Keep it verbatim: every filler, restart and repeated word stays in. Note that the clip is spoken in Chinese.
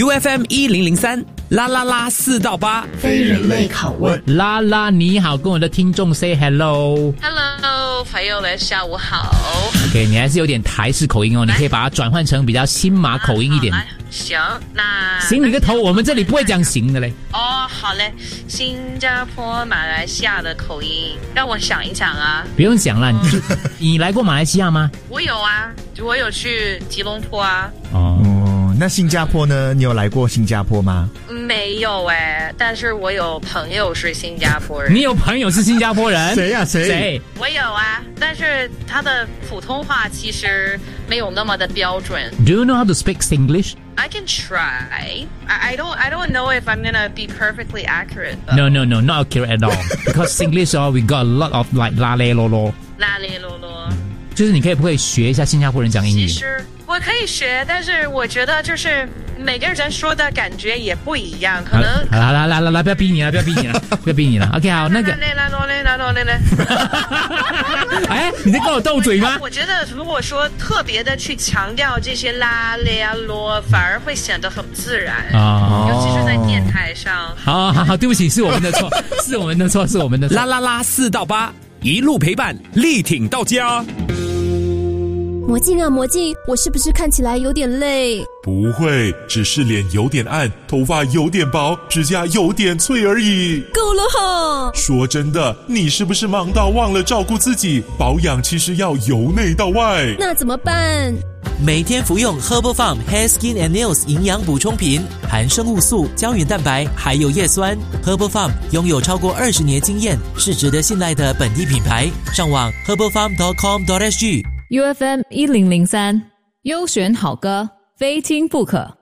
U F M 一零零三啦啦啦四到八非人类拷问。 啦啦你好，跟我的听众 say hello。 Hello， 朋友们下午好。 OK， 你还是有点台式口音哦，你可以把它转换成比较新马口音一点。 行，那行你个头，我们这里不会讲行的嘞。 哦，好嘞，新加坡、马来西亚的口音，让我想一想啊。 不用想了，你就你来过马来西亚吗？ 我有啊，我有去吉隆坡啊。 哦。 哦，那新加坡呢？你有来过新加坡吗？ 没有哎，但是我有朋友是新加坡人。 你有朋友是新加坡人？ 谁呀、啊？谁？ 谁？ 我有啊，但是他的普通话其实没有那么的标准。 Do you know how to speak English? I can try. I, I don't I don't know if I'm gonna be perfectly accurate. Though. No, no, no, not accurate at all. Because English, oh, we got a lot of like 啦咧啰啰。 啦咧啰啰。 就是你可以不可以学一下新加坡人讲英语？ 其实我可以学，但是我觉得就是每个人说的感觉也不一样，可能。 好啦啦啦啦，不要逼你了，不要逼你了，不要逼你了。OK， 好，那个。哎，你在跟我斗嘴吗？ 我觉得如果说特别的去强调这些啦咧啰，反而会显得很自然啊，尤其是在电台上。 好好好，对不起，是我们的错，是我们的错，是我们的错。 啦啦啦四到八，一路陪伴，力挺到家。 魔镜啊魔镜，我是不是看起来有点累？ 不会，只是脸有点暗，头发有点薄，指甲有点脆而已。 够了哈！ 说真的，你是不是忙到忘了照顾自己？保养其实要由内到外。 那怎么办？ 每天服用 Herbal Farm Hair Skin and Nails 营养补充品，含生物素、胶原蛋白，还有叶酸。Herbal Farm 拥有超过二十年经验，是值得信赖的本地品牌。上网 herbal farm dot com dot s g。 U F M 一零零三，优选好歌，非听不可。